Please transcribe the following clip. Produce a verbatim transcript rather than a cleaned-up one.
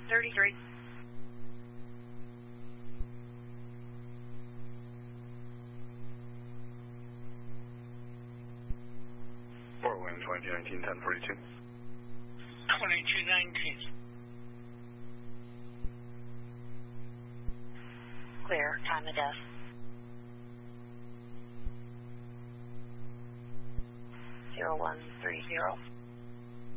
thirty-three. Fort Wayne twenty nineteen, ten forty-two. twenty-two nineteen. Clear, time of death. zero one three zero.